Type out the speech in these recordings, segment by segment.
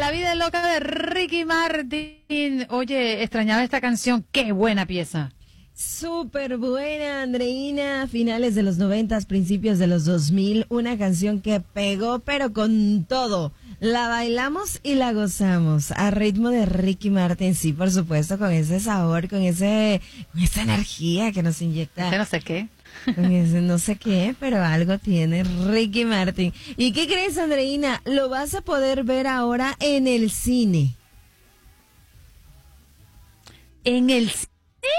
La vida loca de Ricky Martin. Oye, extrañaba esta canción. Qué buena pieza. Súper buena, Andreina. Finales de los 90, principios de los 2000. Una canción que pegó, pero con todo. La bailamos y la gozamos a ritmo de Ricky Martin, sí, por supuesto, con ese sabor, con esa energía que nos inyecta. No sé qué. Con ese no sé qué, pero algo tiene Ricky Martin. ¿Y qué crees, Andreina? Lo vas a poder ver ahora en el cine. ¿En el cine?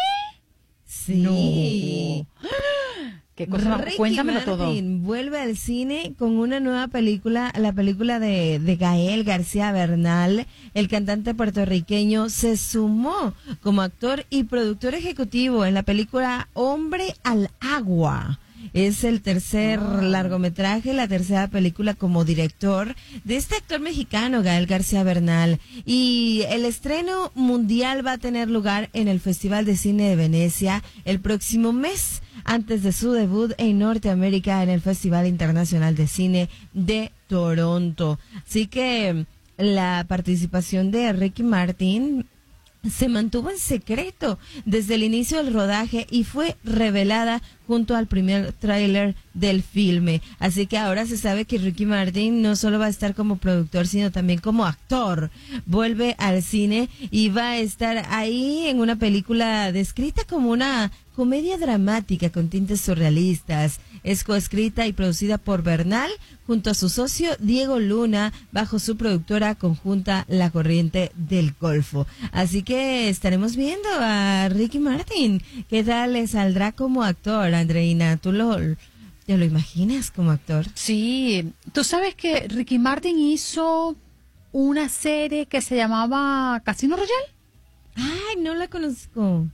Sí. No. ¿Qué cosa más? Ricky Cuéntamelo Martin todo. vuelve al cine con una nueva película, la película de Gael García Bernal. El cantante puertorriqueño se sumó como actor y productor ejecutivo en la película Hombre al Agua. Es el tercer largometraje, la tercera película como director de este actor mexicano, Gael García Bernal. Y el estreno mundial va a tener lugar en el Festival de Cine de Venecia el próximo mes, antes de su debut en Norteamérica en el Festival Internacional de Cine de Toronto. Así que la participación de Ricky Martin se mantuvo en secreto desde el inicio del rodaje y fue revelada junto al primer tráiler del filme. Así que ahora se sabe que Ricky Martin no solo va a estar como productor, sino también como actor. Vuelve al cine y va a estar ahí en una película descrita como una comedia dramática con tintes surrealistas. Es coescrita y producida por Bernal junto a su socio Diego Luna bajo su productora conjunta La Corriente del Golfo. Así que estaremos viendo a Ricky Martin. ¿Qué tal le saldrá como actor, Andreina? ¿Te lo imaginas como actor? Sí, tú sabes que Ricky Martin hizo una serie que se llamaba Casino Royale. Ay, no la conozco.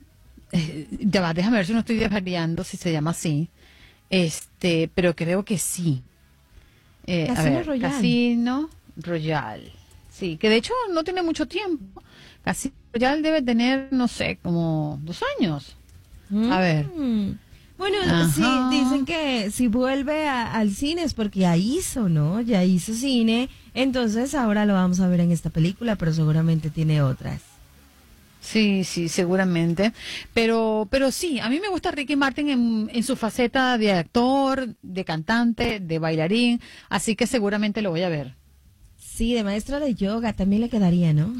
Ya va, déjame ver si no estoy desvariando, si se llama así. Pero creo que sí. Casino Royale. Casino Royale. Sí, que de hecho no tiene mucho tiempo. Casino Royale debe tener, no sé, como 2 años. A ver. Bueno, Ajá. sí, dicen que si vuelve al cine es porque ya hizo, ¿no? Ya hizo cine. Entonces ahora lo vamos a ver en esta película, pero seguramente tiene otras. Sí, sí, seguramente. Pero sí, a mí me gusta Ricky Martin en su faceta de actor, de cantante, de bailarín, así que seguramente lo voy a ver. Sí, de maestro de yoga también le quedaría, ¿no?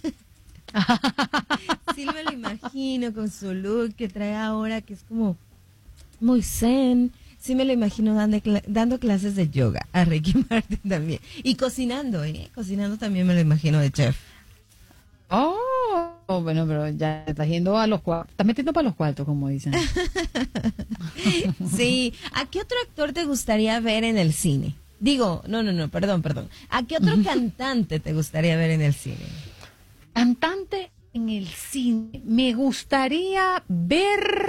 Sí, me lo imagino con su look que trae ahora, que es como muy zen. Sí, me lo imagino dando clases de yoga a Ricky Martin también. Y cocinando, ¿eh? Cocinando también me lo imagino de chef. Oh, bueno, pero ya estás yendo a los cuartos, estás metiendo para los cuartos, como dicen. Sí, ¿a qué otro actor te gustaría ver en el cine? Digo, no, perdón. ¿A qué otro cantante te gustaría ver en el cine? Cantante en el cine. Me gustaría ver...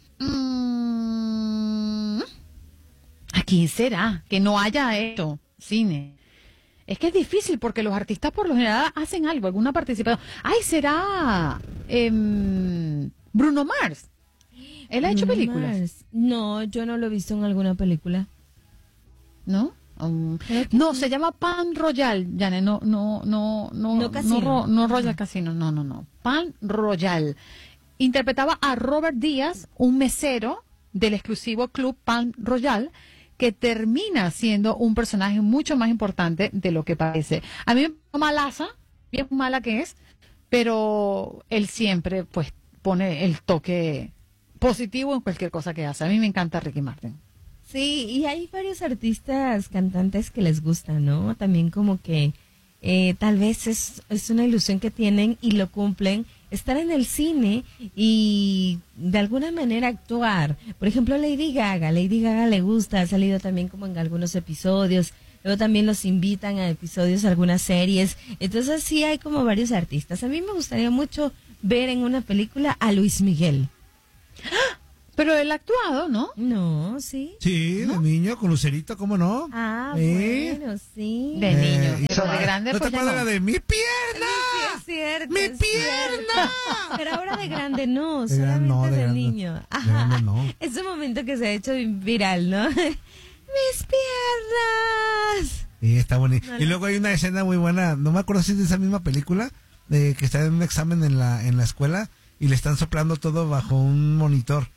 ¿A quién será? Que no haya hecho cine. Es que es difícil porque los artistas por lo general hacen algo, alguna participación. ¡Ay, será Bruno Mars! ¿Él ha hecho películas? Mars. No, yo no lo he visto en alguna película. ¿No? No, se llama Pan Royal, Janet, no Casino. no Royal Casino, no. Pan Royal. Interpretaba a Robert Díaz, un mesero del exclusivo club Pan Royal, que termina siendo un personaje mucho más importante de lo que parece. A mí me parece malaza, bien mala que es, pero él siempre pues pone el toque positivo en cualquier cosa que hace. A mí me encanta Ricky Martin. Sí, y hay varios artistas, cantantes que les gusta, ¿no? También como que tal vez es una ilusión que tienen y lo cumplen, estar en el cine y de alguna manera actuar. Por ejemplo, Lady Gaga le gusta, ha salido también como en algunos episodios, luego también los invitan a episodios, a algunas series. Entonces sí hay como varios artistas. A mí me gustaría mucho ver en una película a Luis Miguel. Pero él ha actuado, ¿no? No, sí. Sí, ¿No? de niño, con Lucerito, ¿cómo no? Ah, ¿Eh? bueno, sí. De niño. y Pero de grande, ¿no te pues ya acuerdas no. la de mi Sí, pierna? es cierto. ¡Mi es pierna! cierto. Pero ahora de grande no, De grande solamente no, de de grande. niño. De Ajá. grande no. Es un momento que se ha hecho viral, ¿no? ¡Mis piernas! Y está bonito. Y luego hay una escena muy buena, no me acuerdo si es de esa misma película, de que está en un examen en la escuela y le están soplando todo bajo un monitor.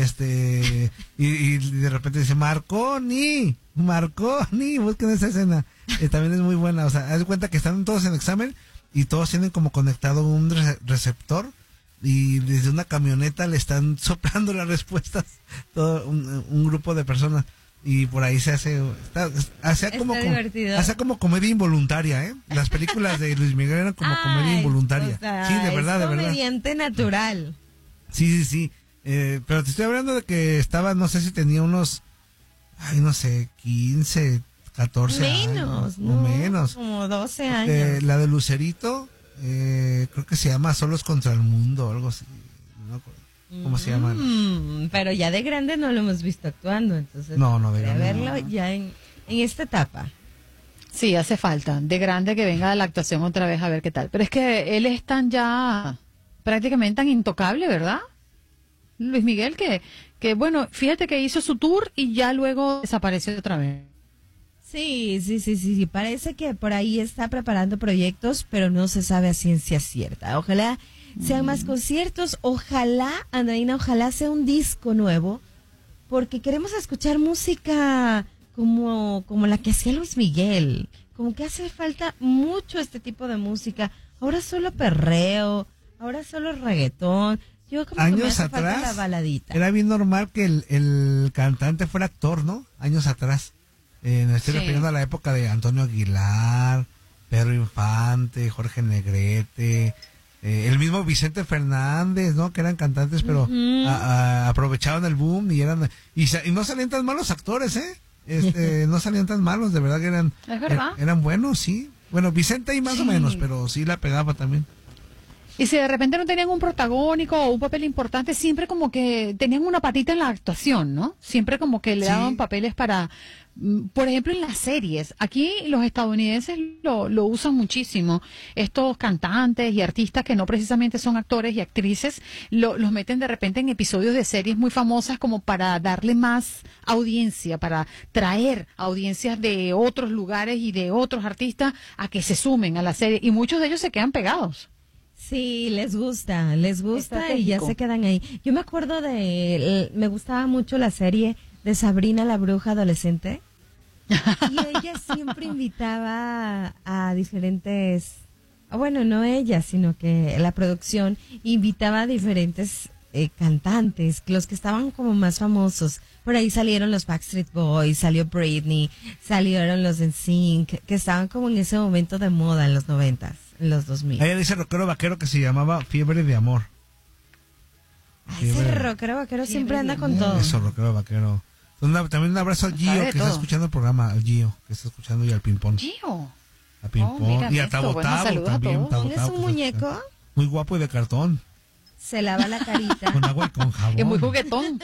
Y de repente dice Marconi, busquen esa escena. También es muy buena, o sea, haz de cuenta que están todos en examen y todos tienen como conectado un receptor y desde una camioneta le están soplando las respuestas todo un grupo de personas y por ahí se hace hace como comedia involuntaria, las películas de Luis Miguel eran como comedia involuntaria. O sea, sí, de verdad, de verdad. Comediante natural. Sí. Pero te estoy hablando de que estaba, no sé si tenía unos, no sé, 15, 14 años. No, o menos. Como 12 años. La de Lucerito, creo que se llama Solos contra el Mundo o algo así. No me acuerdo cómo se llama. Pero ya de grande no lo hemos visto actuando, entonces. No, de grande. Verlo ya en esta etapa. Sí, hace falta. De grande que venga la actuación otra vez a ver qué tal. Pero es que él es prácticamente tan intocable, ¿verdad? Luis Miguel, que bueno, fíjate que hizo su tour y ya luego desapareció otra vez. Sí. Parece que por ahí está preparando proyectos, pero no se sabe a ciencia cierta. Ojalá sean más conciertos, ojalá, Andreina, ojalá sea un disco nuevo, porque queremos escuchar música como la que hacía Luis Miguel. Como que hace falta mucho este tipo de música. Ahora solo perreo, ahora solo reggaetón. Yo como que me años hace falta atrás la baladita. era bien normal que el cantante fuera actor, ¿no? Años atrás. Me estoy refiriendo a la época de Antonio Aguilar, Pedro Infante, Jorge Negrete, el mismo Vicente Fernández, ¿no? Que eran cantantes, pero aprovechaban el boom y no salían tan malos actores, no salían tan malos, de verdad que eran. ¿Es verdad? Eran buenos, sí. Bueno, Vicente y más o menos, pero sí la pegaba también. Y si de repente no tenían un protagónico o un papel importante, siempre como que tenían una patita en la actuación, ¿no? Siempre como que le daban papeles para, por ejemplo, en las series. Aquí los estadounidenses lo usan muchísimo. Estos cantantes y artistas que no precisamente son actores y actrices, los meten de repente en episodios de series muy famosas como para darle más audiencia, para traer audiencias de otros lugares y de otros artistas a que se sumen a la serie. Y muchos de ellos se quedan pegados. Sí, les gusta y ya se quedan ahí. Yo me acuerdo me gustaba mucho la serie de Sabrina la bruja adolescente y ella siempre invitaba a diferentes, bueno, no ella, sino que la producción invitaba a diferentes cantantes, los que estaban como más famosos. Por ahí salieron los Backstreet Boys, salió Britney, salieron los NSYNC, que estaban como en ese momento de moda en los 90s. En los 2000. Ella dice rockero vaquero que se llamaba Fiebre de Amor. Ese rockero vaquero siempre anda con todo. Eso, rockero vaquero. También un abrazo al Gio, que está escuchando el programa, al Gio, que está escuchando, y al Pimpón. Gio. A Pimpón. Y a Tabo Tabo también. ¿Es un muñeco? Muy guapo y de cartón. Se lava la carita. Con agua y con jabón. Es muy juguetón.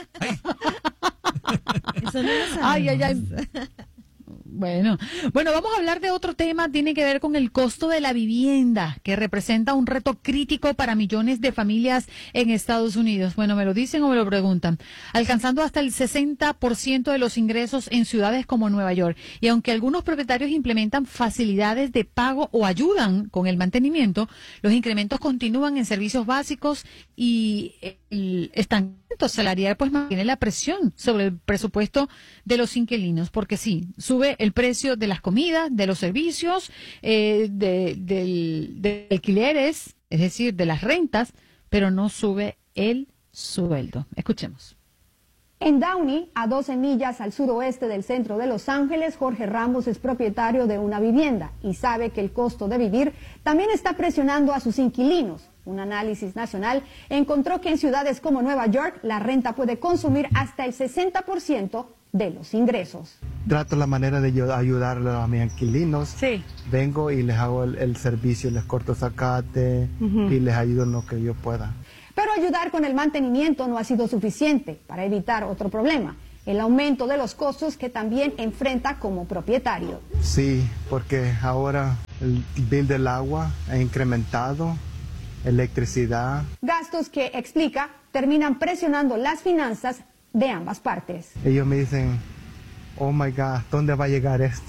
Eso no lo sabemos. Ay. Bueno, vamos a hablar de otro tema, tiene que ver con el costo de la vivienda, que representa un reto crítico para millones de familias en Estados Unidos. Bueno, ¿me lo dicen o me lo preguntan? Alcanzando hasta el 60% de los ingresos en ciudades como Nueva York. Y aunque algunos propietarios implementan facilidades de pago o ayudan con el mantenimiento, los incrementos continúan en servicios básicos y el estancamiento salarial pues mantiene la presión sobre el presupuesto de los inquilinos, porque sí, sube el precio de las comidas, de los servicios, de alquileres, es decir, de las rentas, pero no sube el sueldo. Escuchemos. En Downey, a 12 millas al suroeste del centro de Los Ángeles, Jorge Ramos es propietario de una vivienda y sabe que el costo de vivir también está presionando a sus inquilinos. Un análisis nacional encontró que en ciudades como Nueva York la renta puede consumir hasta el 60% de los ingresos. Trato la manera de ayudar a mis inquilinos. Sí. Vengo y les hago el servicio, les corto zacate y les ayudo en lo que yo pueda. Pero ayudar con el mantenimiento no ha sido suficiente para evitar otro problema, el aumento de los costos que también enfrenta como propietario. Sí, porque ahora el bill del agua ha incrementado, electricidad. Gastos que, explica, terminan presionando las finanzas de ambas partes. Ellos me dicen, oh my God, ¿dónde va a llegar esto?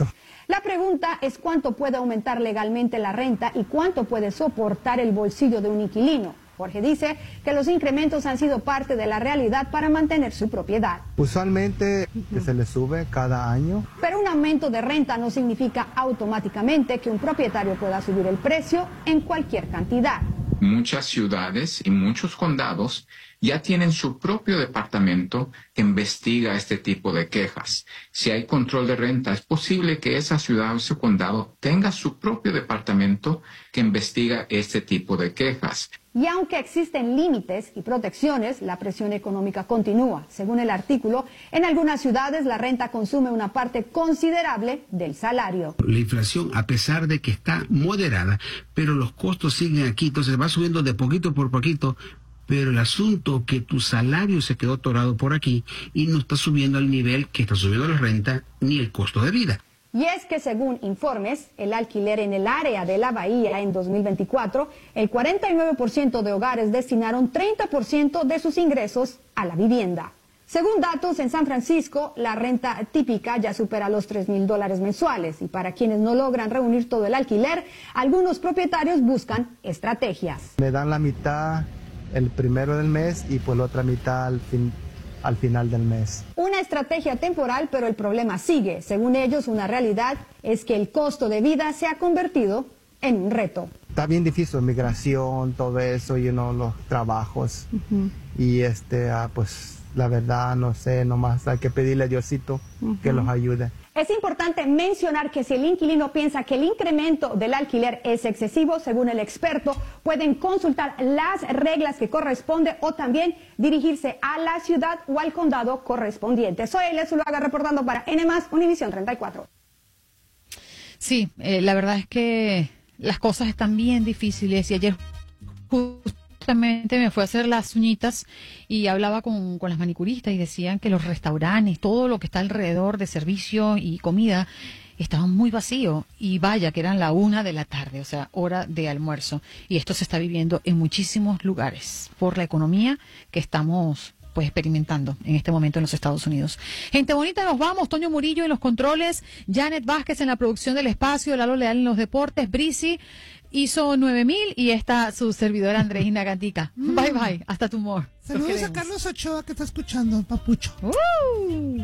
La pregunta es cuánto puede aumentar legalmente la renta y cuánto puede soportar el bolsillo de un inquilino. Jorge dice que los incrementos han sido parte de la realidad para mantener su propiedad. Usualmente que se le sube cada año. Pero un aumento de renta no significa automáticamente que un propietario pueda subir el precio en cualquier cantidad. Muchas ciudades y muchos condados ya tienen su propio departamento que investiga este tipo de quejas. Si hay control de renta, es posible que esa ciudad o ese condado tenga su propio departamento que investiga este tipo de quejas. Y aunque existen límites y protecciones, la presión económica continúa. Según el artículo, en algunas ciudades la renta consume una parte considerable del salario. La inflación, a pesar de que está moderada, pero los costos siguen aquí, entonces va subiendo de poquito por poquito, pero el asunto que tu salario se quedó atorado por aquí y no está subiendo al nivel que está subiendo la renta ni el costo de vida. Y es que según informes, el alquiler en el área de la Bahía en 2024, el 49% de hogares destinaron 30% de sus ingresos a la vivienda. Según datos, en San Francisco, la renta típica ya supera los $3,000 mensuales. Y para quienes no logran reunir todo el alquiler, algunos propietarios buscan estrategias. Me dan la mitad el primero del mes y pues la otra mitad al final del mes. Una estrategia temporal, pero el problema sigue. Según ellos, una realidad es que el costo de vida se ha convertido en un reto. Está bien difícil, migración, todo eso, los trabajos. Y pues la verdad, no sé, nomás hay que pedirle a Diosito que los ayude. Es importante mencionar que si el inquilino piensa que el incremento del alquiler es excesivo, según el experto, pueden consultar las reglas que corresponde o también dirigirse a la ciudad o al condado correspondiente. Soy Elia Zuluaga reportando para N+, Univisión 34. Sí, la verdad es que las cosas están bien difíciles y ayer justamente me fui a hacer las uñitas y hablaba con las manicuristas y decían que los restaurantes, todo lo que está alrededor de servicio y comida, estaban muy vacíos y vaya que eran la 1 de la tarde, o sea, hora de almuerzo. Y esto se está viviendo en muchísimos lugares por la economía que estamos pues experimentando en este momento en los Estados Unidos. Gente bonita, nos vamos. Toño Murillo en los controles, Janet Vázquez en la producción del espacio, Lalo Leal en los deportes, Brisi hizo 9000 y está su servidora Andreina Gatica. Bye bye, hasta tomorrow. Saludos a Carlos Ochoa que está escuchando, papucho.